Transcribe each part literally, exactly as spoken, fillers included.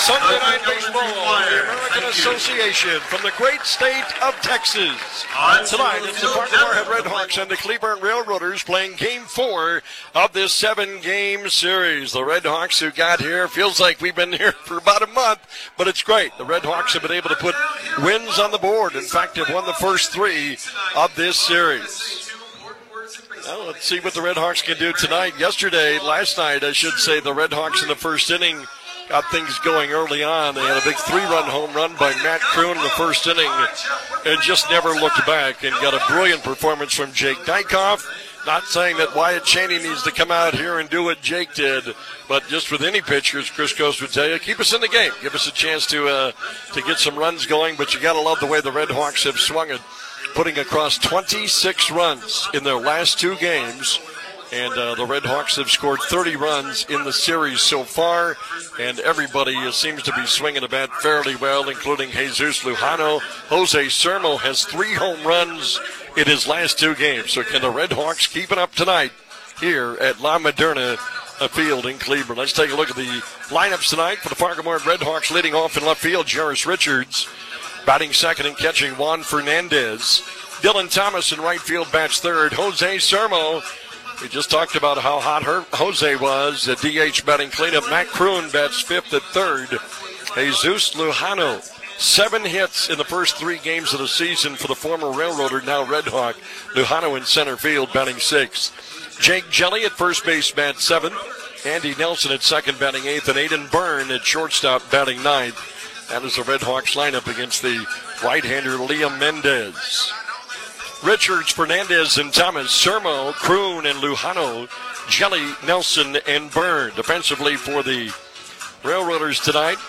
Sunday Night Baseball, the American Association from the great state of Texas. Tonight, it's the Parker Moorhead Red Hawks and the Cleburne Railroaders playing Game four of this seven-game series. The Red Hawks who got here, feels like we've been here for about a month, but it's great. The Red Hawks have been able to put wins on the board. In fact, they've won the first three of this series. Well, let's see what the Red Hawks can do tonight. Yesterday, last night, I should say, the Red Hawks in the first inning got things going early on. They had a big three-run home run by Matt Kroon in the first inning and just never looked back, and got a brilliant performance from Jake Dykoff. Not saying that Wyatt Cheney needs to come out here and do what Jake did, but just with any pitchers, Chris Coast would tell you, keep us in the game. Give us a chance to uh, to get some runs going, but you got to love the way the Red Hawks have swung it, putting across twenty-six runs in their last two games. And uh, the Red Hawks have scored thirty runs in the series so far, and everybody uh, seems to be swinging the bat fairly well, including Jesus Lujano. Jose Sermo has three home runs in his last two games. So can the Red Hawks keep it up tonight here at La Moderna Field in Cleburne? Let's take a look at the lineups tonight for the Parker Moorhead Red Hawks. Leading off in left field, Jarris Richards. Batting second and catching, Juan Fernandez. Dylan Thomas in right field bats third. Jose Sermo. We just talked about how hot her, Jose was. At D H batting cleanup. Matt Kroon bats fifth at third. Jesus Lujano, seven hits in the first three games of the season for the former Railroader, now Red Hawk. Lujano in center field batting sixth. Jake Jelly at first base bats seventh. Andy Nelson at second batting eighth. And Aiden Byrne at shortstop batting ninth. That is the Red Hawks lineup against the right-hander Liam Mendez. Richards, Fernandez, and Thomas, Sermo, Kroon, and Lujano, Jelly, Nelson, and Byrne. Defensively for the Railroaders tonight,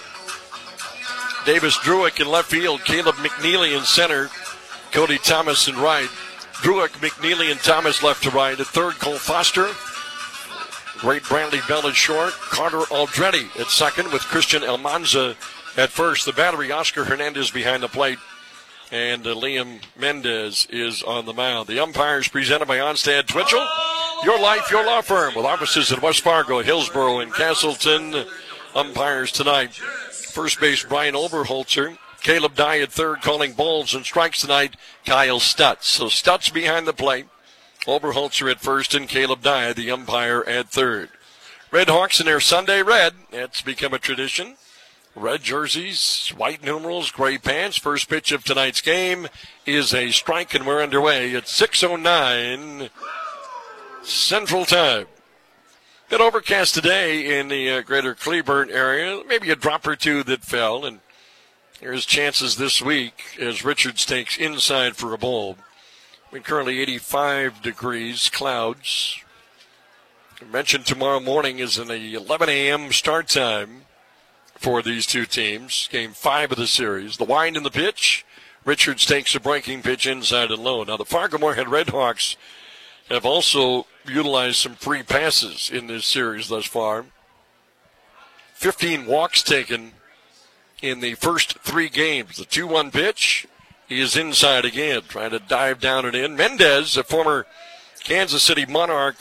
Davis Druick in left field, Caleb McNeely in center, Cody Thomas in right. Druick, McNeely, and Thomas left to right. At third, Cole Foster. Great Bradley Bell at short. Carter Aldretti at second with Christian Almanza at first. The battery, Oscar Hernandez behind the plate. And uh, Liam Mendez is on the mound. The umpires presented by Onstad Twitchell. Your life, your law firm, with offices in West Fargo, Hillsboro, and Castleton. Umpires tonight. First base, Brian Oberholzer. Caleb Dye at third, calling balls and strikes tonight, Kyle Stutz. So Stutz behind the plate. Oberholzer at first, and Caleb Dye, the umpire, at third. Red Hawks in their Sunday red. It's become a tradition. Red jerseys, white numerals, gray pants. First pitch of tonight's game is a strike, and we're underway at six oh nine Central Time. Bit overcast today in the uh, greater Cleburne area. Maybe a drop or two that fell, and there's chances this week as Richards takes inside for a ball. We're currently eighty-five degrees, clouds. I mentioned tomorrow morning is an eleven a.m. start time for these two teams. Game five of the series. The wind in the pitch. Richards takes a breaking pitch inside and low. Now the Fargo Moorhead Red Hawks have also utilized some free passes in this series thus far. fifteen walks taken in the first three games. The two one pitch. He is inside again, trying to dive down and in. Mendez, a former Kansas City Monarch